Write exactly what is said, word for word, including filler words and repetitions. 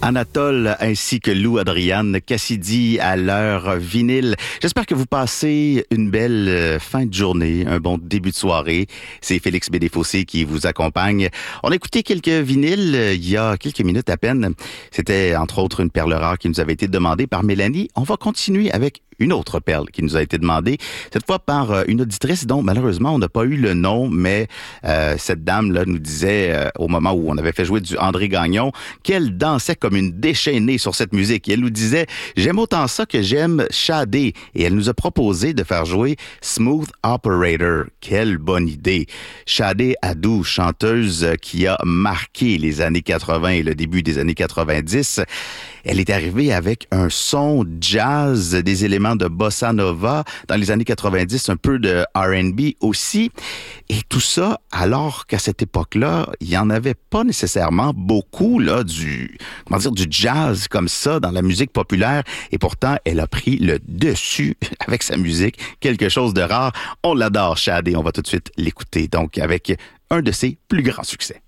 Anatole ainsi que Lou Adriane, Cassidy à l'heure vinyle. J'espère que vous passez une belle fin de journée, un bon début de soirée. C'est Félix Bédéfossé qui vous accompagne. On a écouté quelques vinyles il y a quelques minutes à peine. C'était entre autres une perle rare qui nous avait été demandée par Mélanie. On va continuer avec une autre perle qui nous a été demandée, cette fois par une auditrice dont malheureusement on n'a pas eu le nom, mais euh, cette dame-là nous disait euh, au moment où on avait fait jouer du André Gagnon qu'elle dansait comme une déchaînée sur cette musique. Et elle nous disait « J'aime autant ça que j'aime Shadé ». Et elle nous a proposé de faire jouer Smooth Operator. Quelle bonne idée! Shadé Adou, chanteuse qui a marqué les années quatre-vingts et le début des années quatre-vingt-dix. Elle est arrivée avec un son jazz, des éléments de bossa nova, dans les années quatre-vingt-dix, un peu de R and B aussi. Et tout ça, alors qu'à cette époque-là, il n'y en avait pas nécessairement beaucoup, là, du, comment dire, du jazz comme ça dans la musique populaire. Et pourtant, elle a pris le dessus avec sa musique. Quelque chose de rare. On l'adore, Shadé. On va tout de suite l'écouter. Donc, avec un de ses plus grands succès.